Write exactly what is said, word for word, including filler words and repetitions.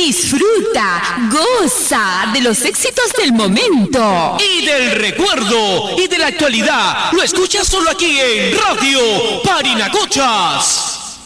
Disfruta, goza de los éxitos del momento. Y del recuerdo y de la actualidad. Lo escuchas solo aquí en Radio Parinacochas.